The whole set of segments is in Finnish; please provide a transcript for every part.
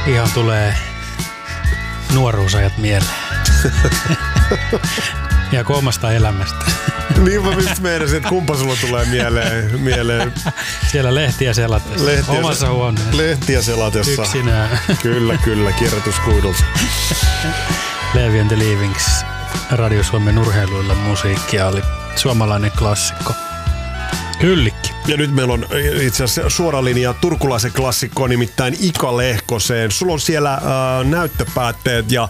Ihan tulee nuoruusajat mieleen. Ja omasta elämästä. Niin mä just meinasin, että kumpa sulla tulee mieleen. Siellä lehtiä selatessa. Omassa huoneessa. Lehtiä selatessa. Yksinään. Kyllä, kierrätyskuidulta. Levi and the Leavings. Radio Suomen urheiluilla musiikkia oli suomalainen klassikko. Hyllikki. Ja nyt meillä on itse asiassa suora linja turkulaisen klassikkoon, nimittäin Ika Lehkoseen. Sulla on siellä näyttöpäätteet ja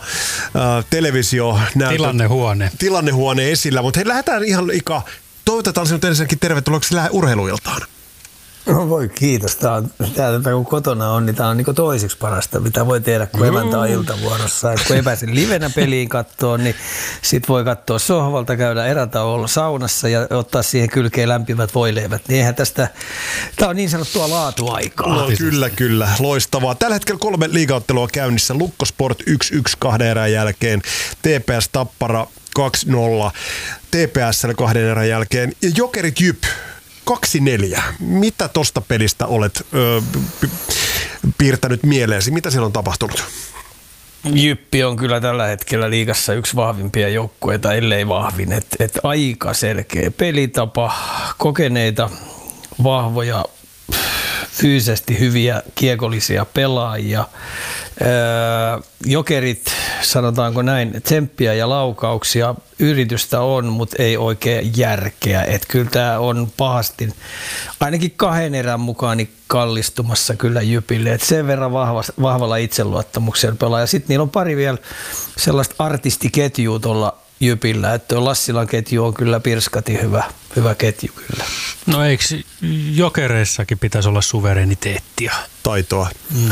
tilannehuone esillä, mutta hei, lähdetään ihan Ika, toivotetaan sinut ensinnäkin tervetulleeksi urheiluiltaan. No voi kiitos. Täältä kun kotona on, niin tämä on niin toiseksi parasta, mitä voi tehdä, kun emäntä on iltavuorossa. Et kun ei pääse livenä peliin kattoon, niin sit voi katsoa sohvalta, käydä erätauolla saunassa ja ottaa siihen kylkeen lämpimät voileivät. Niin eihän tästä, tämä on niin sanottua laatuaikaa. No, kyllä. Loistavaa. Tällä hetkellä 3 liigaottelua käynnissä. Lukko Sport 1-1 2 erän jälkeen. TPS Tappara 2-0. TPS:llä 2 erän jälkeen. Ja Jokerit Jyp 2-4. Mitä tosta pelistä olet piirtänyt mieleesi? Mitä siellä on tapahtunut? Jyppi on kyllä tällä hetkellä liigassa yksi vahvimpia joukkueita, ellei vahvin. Et aika selkeä pelitapa, kokeneita, vahvoja, fyysisesti hyviä kiekollisia pelaajia. Jokerit, sanotaanko näin, tsemppiä ja laukauksia, yritystä on, mutta ei oikein järkeä. Että kyllä tämä on pahasti, ainakin 2 erän mukaan niin kallistumassa kyllä Jypille. Et sen verran vahvalla itseluottamuksella pelaa. Ja sitten niillä on pari vielä sellaista artistiketjua tuolla Jypillä, että Lassilan ketju on kyllä pirskati hyvä ketju kyllä. No eikö Jokereissakin pitäisi olla suvereniteettia? Taitoa.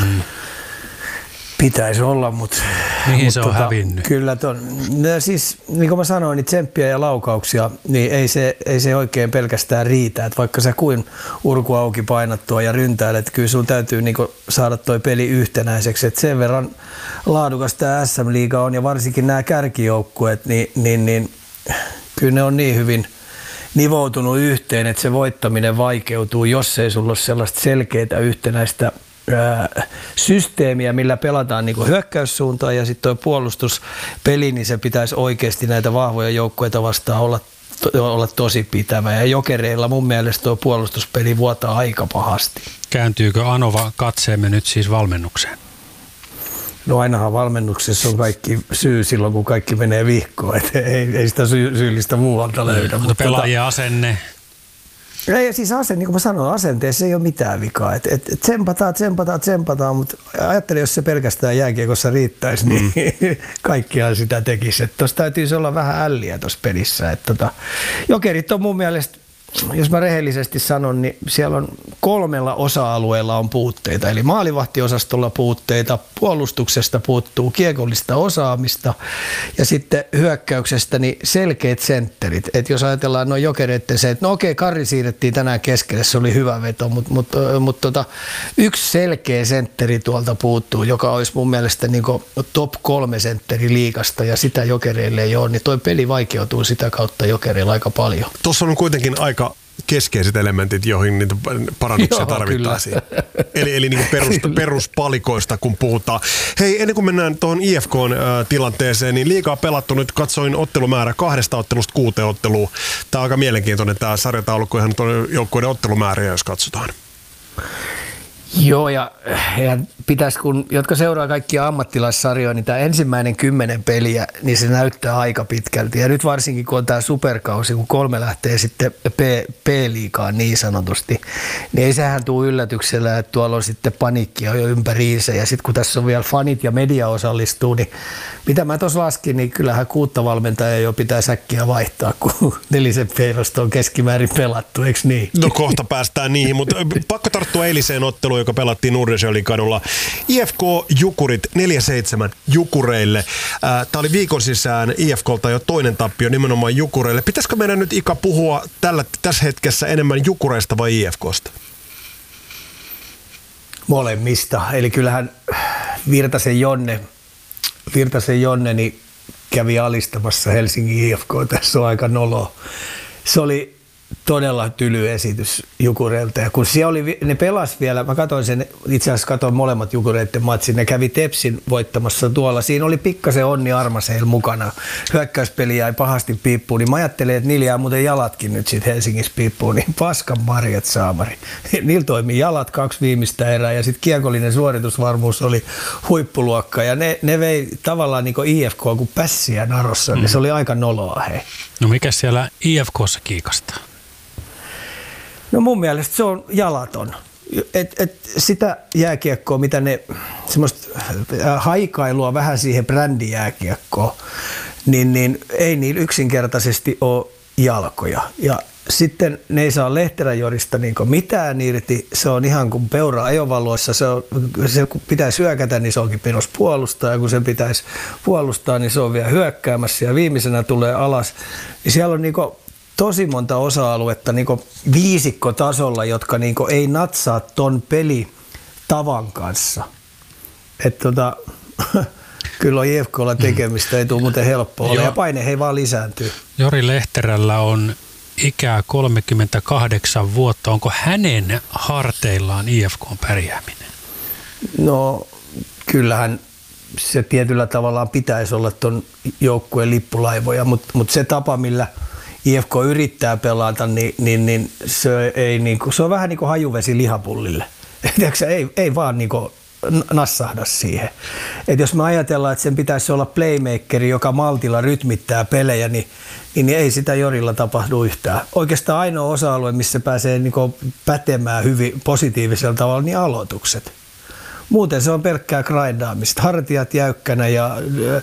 Pitäisi olla, mutta mihin se on hävinnyt? Kyllä siis niin kuin mä sanoin, niin tsemppiä ja laukauksia, niin ei se oikein pelkästään riitä. Että vaikka sä kuin urku auki painattua ja ryntäilet, kyllä sun täytyy niin kuin saada toi peli yhtenäiseksi. Et sen verran laadukas tämä SM-liiga on ja varsinkin nämä kärkijoukkueet, niin kyllä ne on niin hyvin nivoutunut yhteen, että se voittaminen vaikeutuu, jos ei sulla ole sellaista selkeää yhtenäistä systeemiä, millä pelataan niin kuin hyökkäyssuuntaan ja sitten tuo puolustuspeli, niin se pitäisi oikeasti näitä vahvoja joukkueita vastaan olla tosi pitävä. Ja Jokereilla mun mielestä tuo puolustuspeli vuotaa aika pahasti. Kääntyykö Anova katseemme nyt siis valmennukseen? No ainahan valmennuksessa on kaikki syy silloin, kun kaikki menee vihkoon. Ei sitä syyllistä muualta löydä. Mutta pelaajien asenne... Ei, siis niin kuin mä sanoin, asenteessa ei ole mitään vikaa. Tsempataan, mutta ajattelin, jos se pelkästään jääkiekossa riittäisi, niin kaikkiaan sitä tekisi. Tuossa täytyisi olla vähän älliä tuossa pelissä. Jokerit on mun mielestä, jos mä rehellisesti sanon, niin siellä on 3 osa-alueella on puutteita. Eli maalivahtiosastolla puutteita, puolustuksesta puuttuu kiekollista osaamista ja sitten hyökkäyksestä niin selkeät sentterit. Että jos ajatellaan noin Jokereiden se, että no okei, Karri siirrettiin tänään keskelle, se oli hyvä veto, mutta yksi selkeä sentteri tuolta puuttuu, joka olisi mun mielestä niin kuin top 3 sentteri liigasta ja sitä Jokereille ei ole, niin toi peli vaikeutuu sitä kautta Jokereilla aika paljon. Tuossa on kuitenkin aika keskeiset elementit, joihin niitä parannuksia tarvittaisiin. Eli niin kuin peruspalikoista, kun puhutaan. Hei, ennen kuin mennään tuohon IFK-tilanteeseen, niin liigaa pelattu nyt, katsoin ottelumäärä 2 ottelusta 6 ottelua. Tämä on aika mielenkiintoinen tämä sarjataulukko, ihan joukkueiden ottelumääriä, jos katsotaan. Joo, ja pitäisi, jotka seuraa kaikkia ammattilaissarjoja, niin tämä ensimmäinen 10 peliä, niin se näyttää aika pitkälti. Ja nyt varsinkin, kun on tämä superkausi, kun 3 lähtee sitten P-liigaan niin sanotusti, niin ei sehän tule yllätyksellä, että tuolla on sitten paniikkia jo ympäriinsä. Ja sitten kun tässä on vielä fanit ja media osallistuu, niin mitä mä tuossa laskin, niin kyllähän 6 valmentajaa jo pitää säkkiä vaihtaa, kun 4 peilosta on keskimäärin pelattu, eikö niin? No kohta päästään niihin, mutta pakko tarttua eiliseen otteluun, joka pelattiin Nordensjölin kadulla. IFK Jukurit 4-7 Jukureille. Tämä oli viikon sisään IFKlta jo toinen tappio nimenomaan Jukureille. Pitäisikö meidän nyt Ika puhua tässä hetkessä enemmän Jukureista vai IFKsta? Molemmista. Eli kyllähän Virtasen Jonne niin kävi alistamassa Helsingin IFK. Tässä on aika noloa. Se oli todella tyly esitys Jukureilta. Ja kun siellä oli, ne pelasi vielä, mä katsoin sen, itse asiassa katsoin molemmat Jukureiden matsit, ne kävi Tepsin voittamassa tuolla. Siinä oli pikkasen Onni Armaseil mukana. Hyökkäyspeli jäi pahasti piippuun, niin mä ajattelin, että niillä jää muuten jalatkin nyt sitten Helsingissä piippuun, niin paskan marjat saamari. Niillä toimi jalat 2 viimeistä erää ja sitten kiekollinen suoritusvarmuus oli huippuluokka ja ne vei tavallaan niin kuin IFK kuin pässiä narossa, niin se oli aika noloa hei. No mikä siellä IFK:ssa kiikastaa? No mun mielestä se on jalaton. Sitä jääkiekkoa, mitä ne semmoista haikailua vähän siihen brändijääkiekkoon, niin ei niillä yksinkertaisesti ole jalkoja. Ja sitten ne ei saa Lehterä-Jorista niin mitään irti. Se on ihan kuin peura ajovaloissa. Se kun pitäisi hyökätä, niin se onkin pinos puolustaa. Ja kun sen pitäisi puolustaa, niin se on vielä hyökkäämässä. Ja viimeisenä tulee alas. Ja siellä on tosi monta osa-aluetta viisikkotasolla, jotka ei natsaa ton pelitavan kanssa. Kyllä on IFK:lla tekemistä, ei tule muuten helppoa ole. Ja paine hei vaan lisääntyy. Jori Lehterällä on ikää 38 vuotta. Onko hänen harteillaan IFK:n pärjääminen? No kyllähän se tietyllä tavallaan pitäisi olla ton joukkueen lippulaivoja, mutta se tapa, millä IFK yrittää pelata, niin se on vähän niin kuin hajuvesi lihapullille. Ei vaan nassahda siihen. Et jos me ajatellaan, että sen pitäisi olla playmakeri, joka maltilla rytmittää pelejä, niin ei sitä Jorilla tapahdu yhtään. Oikeastaan ainoa osa-alue, missä pääsee pätemään hyvin positiivisella tavalla, niin aloitukset. Muuten se on pelkkää grindaamista. Hartiat jäykkänä ja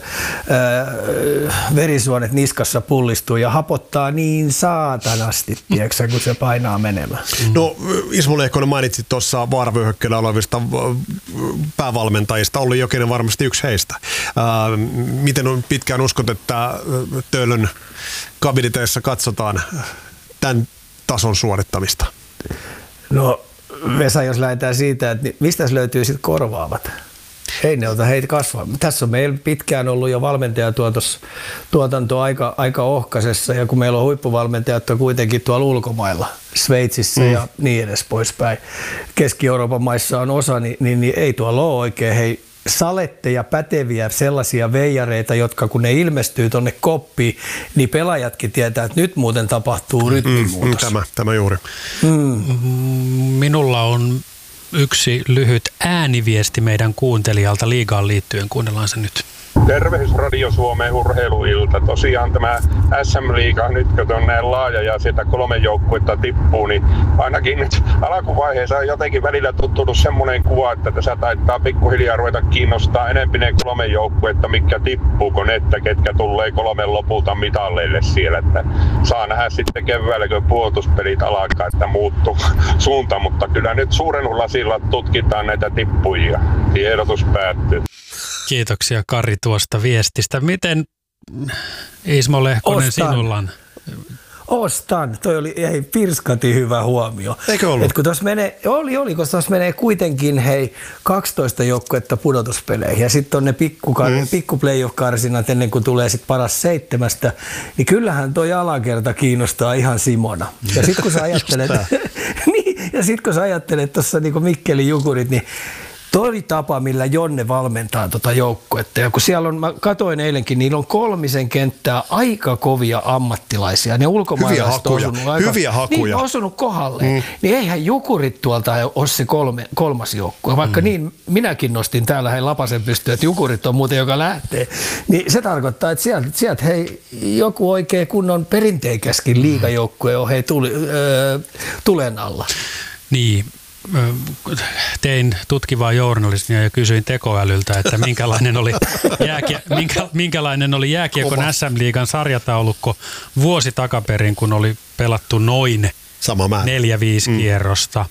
verisuonet niskassa pullistuu ja hapottaa niin saatanasti, tiedätkö, kun se painaa menemään. No Ismo Lehkonen mainitsit tuossa vaaravyöhykkeellä olevista päävalmentajista. Olli Jokinen varmasti yksi heistä. Miten on pitkään uskot, että Töölön kabiniteissa katsotaan tämän tason suorittamista? No Vesa, jos lähdetään siitä, että mistä löytyy sitten korvaavat? Ei ne ota heitä kasvaa. Tässä on meillä pitkään ollut jo valmentajatuotanto aika ohkaisessa, ja kun meillä on huippuvalmentajat on kuitenkin tuolla ulkomailla, Sveitsissä ja niin edes poispäin. Keski-Euroopan maissa on osa, niin ei tuolla ole oikein saletteja, päteviä sellaisia veijareita, jotka kun ne ilmestyy tonne koppiin, niin pelaajatkin tietää, että nyt muuten tapahtuu rytmimuutos. Tämä juuri. Minulla on yksi lyhyt ääniviesti meidän kuuntelijalta liigaan liittyen. Kuunnellaan se nyt. Tervehdys Radio Suomeen urheiluilta. Tosiaan tämä SM-liiga nyt, kun on näin laaja ja sieltä 3 joukkuetta tippuu, niin ainakin nyt alkuvaiheessa on jotenkin välillä tuttunut semmoinen kuva, että tässä taittaa pikkuhiljaa ruveta kiinnostaa enemmän ne 3 joukkuetta, mitkä tippuu, kuin että ketkä tulee 3 lopulta mitalleille siellä. Että saa nähdä sitten keväällä, kun puolustuspelit alkaa, että muuttuu suunta, mutta kyllä nyt suurennuslasilla tutkitaan näitä tippujia. Tiedotus päättyy. Kiitoksia Kari tuosta viestistä. Miten Ismo Lehkonen sinulla on? Ostan. Toi oli pirskati hyvä huomio. Eikö ollut? Kun tuossa menee, kun tuossa menee kuitenkin 12 joukkuetta pudotuspeleihin ja sitten on ne pikku playoff-karsinat ennen kuin tulee sitten paras 7, niin kyllähän toi alakerta kiinnostaa ihan Simona. Ja sitten kun sä ajattelet, kun sä ajattelet tuossa niinku Mikkelin Jukurit, niin toi tapa, millä Jonne valmentaa tuota joukkuetta. Ja kun siellä on, mä katsoin eilenkin, niillä on 3 kenttää aika kovia ammattilaisia. Ne ulkomaalaiset on osunut hyviä hakuja. Niin, osunut kohdalle. Niin eihän Jukurit tuolta ole se 3. joukkue. Vaikka niin minäkin nostin täällä Lapasen pystyyn, että Jukurit on muuten, joka lähtee. Niin se tarkoittaa, että sieltä joku oikein kunnon perinteikäskin liigajoukkue on tulen alla. Niin. Tein tutkivaa journalismia ja kysyin tekoälyltä, että minkälainen oli jääkiekon SM-liigan sarjataulukko vuosi takaperin, kun oli pelattu noin 4-5 kierrosta.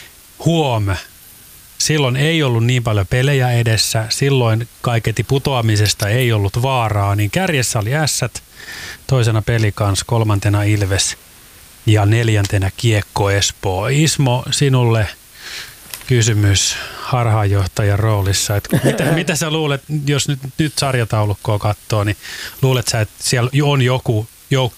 Silloin ei ollut niin paljon pelejä edessä, silloin kaiketi putoamisesta ei ollut vaaraa, niin kärjessä oli Ässät, toisena Pelikans, 3. Ilves ja 4. Kiekko Espoo. Ismo, sinulle kysymys harhaanjohtajan roolissa. Mitä sä luulet, jos nyt sarjataulukkoa katsoo, niin luulet sä, että siellä on joku joukkue,